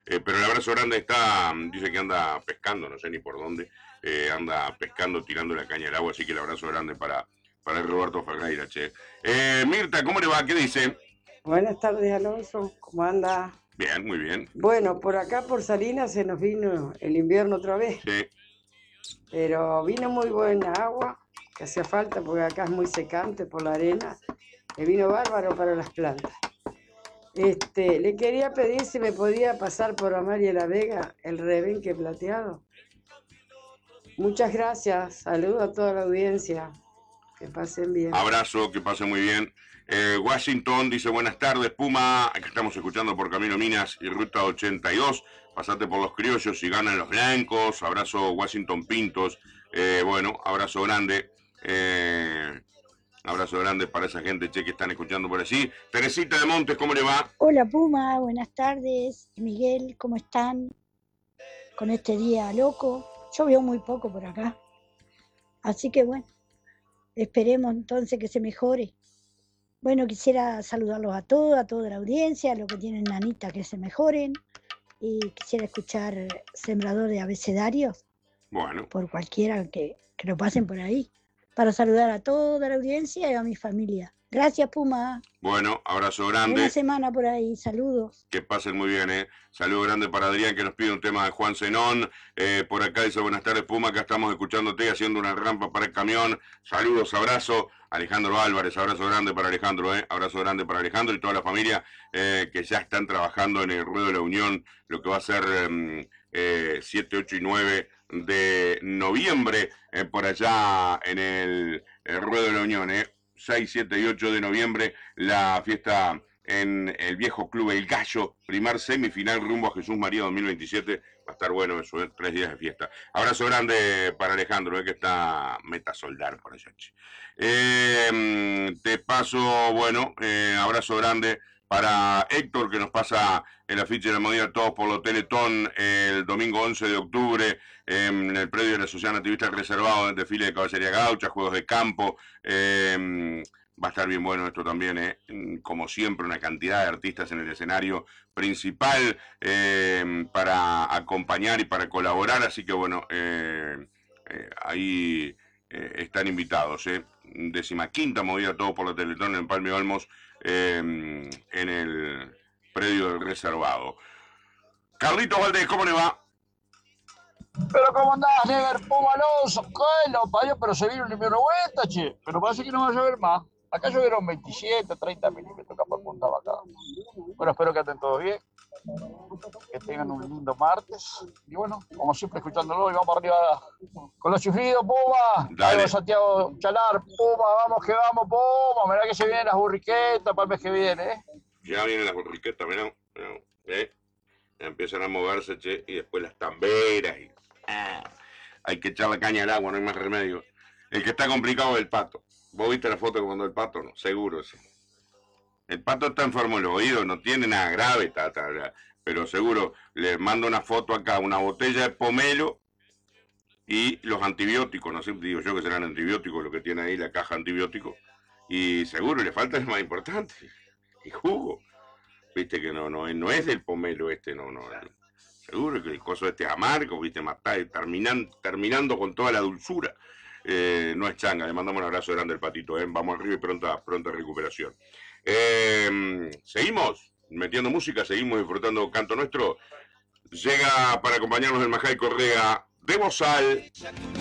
Pero el abrazo grande dice que anda pescando, no sé ni por dónde, anda pescando, tirando la caña al agua, así que el abrazo grande para el Roberto Ferreira, che. Mirta, ¿cómo le va? ¿Qué dice? Buenas tardes, Alonso. ¿Cómo anda? Bien, muy bien. Bueno, por acá por Salinas se nos vino el invierno otra vez, Sí. pero vino muy buena agua, que hacía falta porque acá es muy secante por la arena. Le vino bárbaro para las plantas. Le quería pedir si me podía pasar por Amalia La Vega el rebenque plateado. Muchas gracias. Saludo a toda la audiencia. Que pasen bien. Abrazo, que pase muy bien. Washington dice buenas tardes, Puma. Acá estamos escuchando por Camino Minas y Ruta 82. Pasate por los criollos y ganan los blancos. Abrazo, Washington Pintos. Bueno, abrazo grande. Abrazo grande para esa gente, che, que están escuchando por allí. Teresita de Montes, ¿cómo le va? Hola Puma, buenas tardes. Miguel, ¿cómo están? Con este día loco. Llovió muy poco por acá. Así que bueno, esperemos entonces que se mejore. Bueno, quisiera saludarlos a toda la audiencia, a los que tienen nanita que se mejoren. Y quisiera escuchar Sembrador de Abecedarios. Bueno. Por cualquiera que lo pasen por ahí. Para saludar a toda la audiencia y a mi familia. Gracias, Puma. Bueno, abrazo grande. Buena semana por ahí, saludos. Que pasen muy bien, Saludo grande para Adrián, que nos pide un tema de Juan Zenón. Por acá dice, buenas tardes, Puma, acá estamos escuchándote, haciendo una rampa para el camión. Saludos, abrazo. Alejandro Álvarez, abrazo grande para Alejandro, Abrazo grande para Alejandro y toda la familia que ya están trabajando en el Ruedo de la Unión, lo que va a ser 7, 8 y 9 de noviembre, por allá en el Ruedo de la Unión, 6, 7 y 8 de noviembre, la fiesta en el viejo club El Gallo, primer semifinal rumbo a Jesús María 2027. Va a estar bueno eso, 3 días de fiesta. Abrazo grande para Alejandro, que está meta soldar por allá. Te paso, bueno, abrazo grande para Héctor, que nos pasa el afiche de la movida Todos por la Teletón el domingo 11 de octubre en el predio de la Sociedad Nativista Reservado, en desfile de caballería gaucha, juegos de campo. Va a estar bien bueno esto también, como siempre, una cantidad de artistas en el escenario principal para acompañar y para colaborar, así que bueno, ahí están invitados. 15ª movida Todos por la Teletón en Palme Olmos, en el predio del reservado. Carlitos Valdés, ¿cómo le va? Pero ¿cómo andás, Never? Puma Alonso, pero se vino un invierno vuelta, che. Pero parece que no va a llover más. Acá llovieron 27, 30 milímetros acá por Punta Bacá. Bueno, espero que estén todos bien, que tengan un lindo martes. Y bueno, como siempre, escuchándolo y vamos para arriba con los chiflidos, Puma. Dale. Ahí Santiago Chalar, Puma, vamos que vamos, Puma. Mirá que se vienen las burriquetas para el mes que viene, Ya vienen las burriquetas, mirá. Empiezan a moverse, che, y después las tamberas. Hay que echar la caña al agua, no hay más remedio. El que está complicado es el pato. ¿Vos viste la foto que mandó el pato? No, seguro, sí. El pato está enfermo en los oídos, no tiene nada grave, pero seguro le mando una foto acá, una botella de pomelo y los antibióticos, no sé, digo yo que serán antibióticos lo que tiene ahí la caja antibiótico, y seguro le falta el más importante, el jugo. Viste que no es del pomelo no. Seguro que el coso este es amargo, viste, terminando con toda la dulzura. No es changa, le mandamos un abrazo grande al patito, vamos arriba y pronta recuperación. Seguimos metiendo música, seguimos disfrutando Canto Nuestro. Llega para acompañarnos el Majay Correa de Bozal.